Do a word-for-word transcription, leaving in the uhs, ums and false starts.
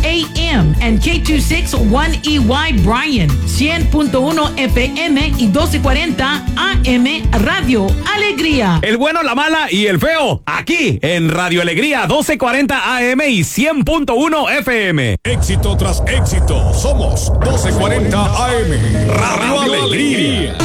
A M and K two sixty-one E Y Bryan, cien punto uno F M y doce cuarenta A M Radio Alegría. El bueno, la mala y el feo, aquí en Radio Alegría, doce cuarenta A M y cien punto uno F M. Éxito tras éxito, somos doce cuarenta A M Radio Alegría.